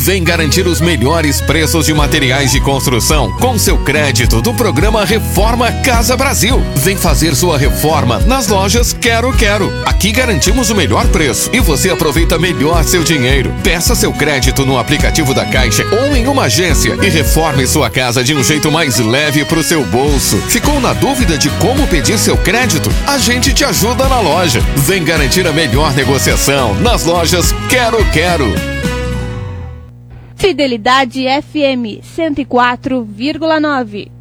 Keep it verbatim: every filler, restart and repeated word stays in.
Vem garantir os melhores preços de materiais de construção com seu crédito do programa Reforma Casa Brasil. Vem fazer sua reforma nas lojas Quero Quero. Aqui garantimos o melhor preço e você aproveita melhor seu dinheiro. Peça seu crédito no aplicativo da Caixa ou em uma agência e reforme sua casa de um jeito mais leve pro seu bolso. Ficou na dúvida de como pedir seu crédito? A gente te ajuda na loja. Vem garantir a melhor negociação nas lojas Quero Quero. Fidelidade F M cento e quatro vírgula nove.